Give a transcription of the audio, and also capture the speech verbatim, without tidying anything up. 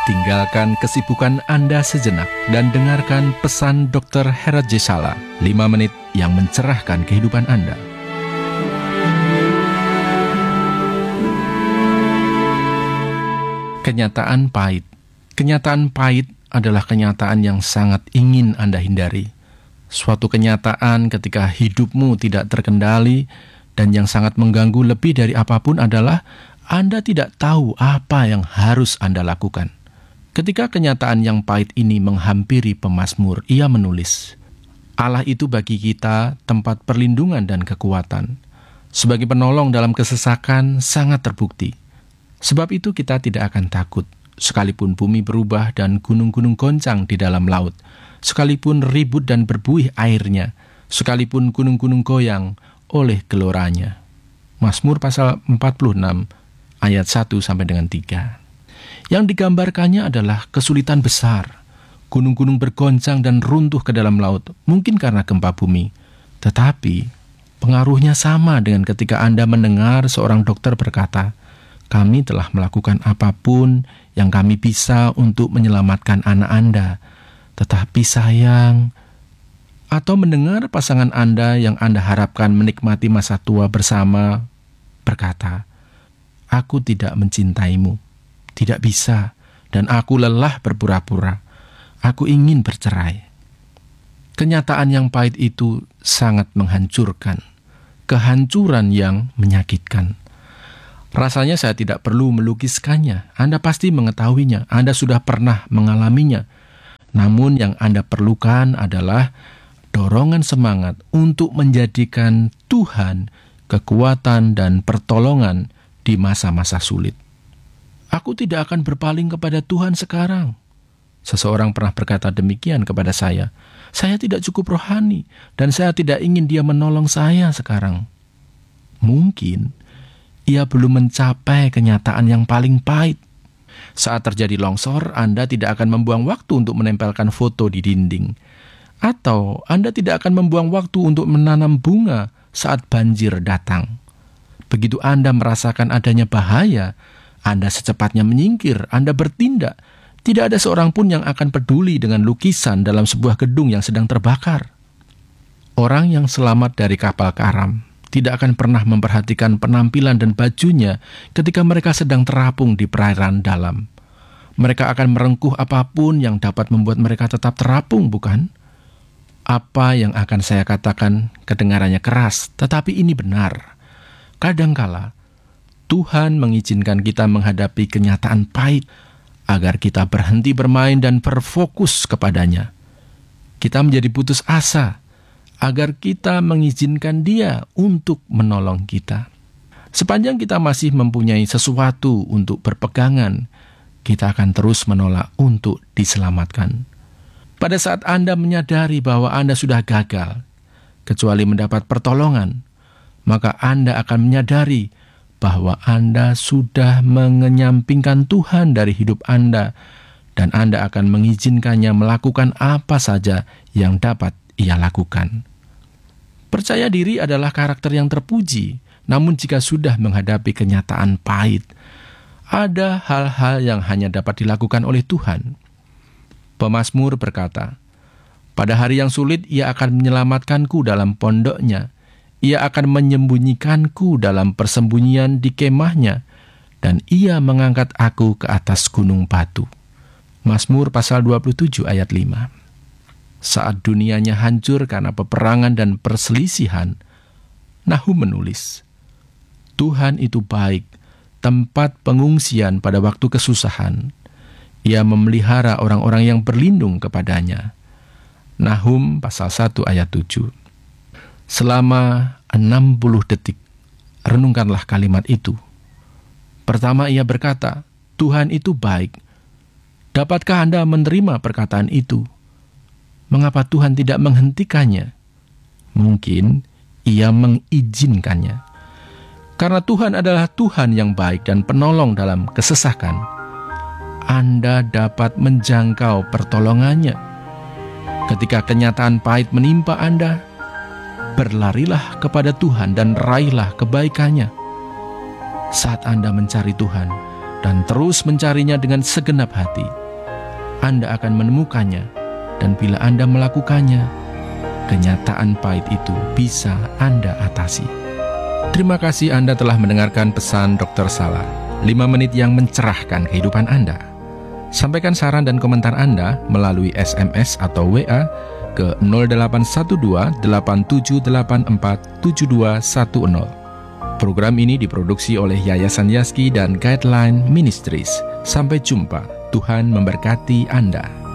Tinggalkan kesibukan Anda sejenak dan dengarkan pesan dokter Herat Jesala, lima menit yang mencerahkan kehidupan Anda. Kenyataan pahit. Kenyataan pahit adalah kenyataan yang sangat ingin Anda hindari. Suatu kenyataan ketika hidupmu tidak terkendali dan yang sangat mengganggu lebih dari apapun adalah Anda tidak tahu apa yang harus Anda lakukan. Ketika kenyataan yang pahit ini menghampiri pemazmur, ia menulis, Allah itu bagi kita tempat perlindungan dan kekuatan. Sebagai penolong dalam kesesakan sangat terbukti. Sebab itu kita tidak akan takut, sekalipun bumi berubah dan gunung-gunung goncang di dalam laut, sekalipun ribut dan berbuih airnya, sekalipun gunung-gunung goyang oleh geloranya. Mazmur pasal empat puluh enam ayat satu sampai dengan tiga. Yang digambarkannya adalah kesulitan besar. Gunung-gunung bergoncang dan runtuh ke dalam laut, mungkin karena gempa bumi. Tetapi, pengaruhnya sama dengan ketika Anda mendengar seorang dokter berkata, kami telah melakukan apapun yang kami bisa untuk menyelamatkan anak Anda. Tetapi sayang, atau mendengar pasangan Anda yang Anda harapkan menikmati masa tua bersama berkata, aku tidak mencintaimu. Tidak bisa, dan aku lelah berpura-pura. Aku ingin bercerai. Kenyataan yang pahit itu sangat menghancurkan. Kehancuran yang menyakitkan. Rasanya saya tidak perlu melukiskannya. Anda pasti mengetahuinya. Anda sudah pernah mengalaminya. Namun yang Anda perlukan adalah dorongan semangat untuk menjadikan Tuhan kekuatan dan pertolongan di masa-masa sulit. Aku tidak akan berpaling kepada Tuhan sekarang. Seseorang pernah berkata demikian kepada saya. Saya tidak cukup rohani dan saya tidak ingin Dia menolong saya sekarang. Mungkin ia belum mencapai kenyataan yang paling pahit. Saat terjadi longsor, Anda tidak akan membuang waktu untuk menempelkan foto di dinding. Atau Anda tidak akan membuang waktu untuk menanam bunga saat banjir datang. Begitu Anda merasakan adanya bahaya, Anda secepatnya menyingkir, Anda bertindak. Tidak ada seorang pun yang akan peduli dengan lukisan dalam sebuah gedung yang sedang terbakar. Orang yang selamat dari kapal karam tidak akan pernah memperhatikan penampilan dan bajunya ketika mereka sedang terapung di perairan dalam. Mereka akan merengkuh apapun yang dapat membuat mereka tetap terapung, bukan? Apa yang akan saya katakan kedengarannya keras, tetapi ini benar. Kadangkala Tuhan mengizinkan kita menghadapi kenyataan pahit agar kita berhenti bermain dan berfokus kepadanya. Kita menjadi putus asa agar kita mengizinkan Dia untuk menolong kita. Sepanjang kita masih mempunyai sesuatu untuk berpegangan, kita akan terus menolak untuk diselamatkan. Pada saat Anda menyadari bahwa Anda sudah gagal, kecuali mendapat pertolongan, maka Anda akan menyadari bahwa Anda sudah mengenyampingkan Tuhan dari hidup Anda, dan Anda akan mengizinkannya melakukan apa saja yang dapat Ia lakukan. Percaya diri adalah karakter yang terpuji, namun jika sudah menghadapi kenyataan pahit, ada hal-hal yang hanya dapat dilakukan oleh Tuhan. Pemazmur berkata, pada hari yang sulit Ia akan menyelamatkanku dalam pondoknya. Ia akan menyembunyikanku dalam persembunyian di kemahnya, dan Ia mengangkat aku ke atas gunung batu. Mazmur pasal dua puluh tujuh ayat lima. Saat dunianya hancur karena peperangan dan perselisihan, Nahum menulis, Tuhan itu baik, tempat pengungsian pada waktu kesusahan. Ia memelihara orang-orang yang berlindung kepadanya. Nahum pasal satu ayat tujuh. Selama enam puluh detik, renungkanlah kalimat itu. Pertama ia berkata, Tuhan itu baik. Dapatkah Anda menerima perkataan itu? Mengapa Tuhan tidak menghentikannya? Mungkin Ia mengizinkannya. Karena Tuhan adalah Tuhan yang baik dan penolong dalam kesesakan, Anda dapat menjangkau pertolongannya. Ketika kenyataan pahit menimpa Anda, berlarilah kepada Tuhan dan raihlah kebaikannya. Saat Anda mencari Tuhan dan terus mencarinya dengan segenap hati, Anda akan menemukannya, dan bila Anda melakukannya, kenyataan pahit itu bisa Anda atasi. Terima kasih Anda telah mendengarkan pesan dokter Sala, lima menit yang mencerahkan kehidupan Anda. Sampaikan saran dan komentar Anda melalui S M S atau W A ke nol delapan satu dua delapan tujuh delapan empat tujuh dua satu nol. Program ini diproduksi oleh Yayasan Yazki dan Guideline Ministries. Sampai jumpa. Tuhan memberkati Anda.